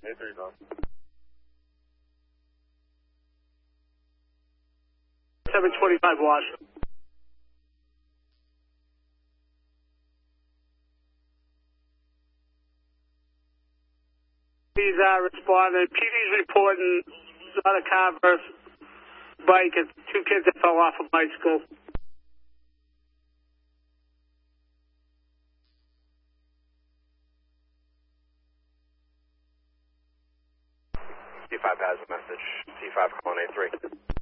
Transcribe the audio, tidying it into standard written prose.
A3's on. 725 Washington. He's responding. PD's reporting not a car versus bike. It's two kids that fell off a bicycle. C5 has a message. C5 calling A3.